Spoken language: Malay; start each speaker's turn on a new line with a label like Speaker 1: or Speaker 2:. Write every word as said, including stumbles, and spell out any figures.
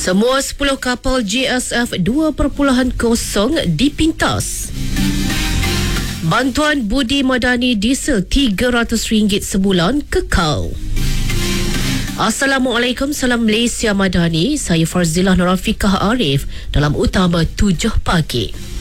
Speaker 1: Semua sepuluh kapal J S F dua titik kosong dipintas. Bantuan Budi Madani diesel tiga ratus ringgit sebulan kekal. Assalamualaikum, salam Malaysia Madani. Saya Farzilah Nurafiqah Arif dalam Utama tujuh pagi.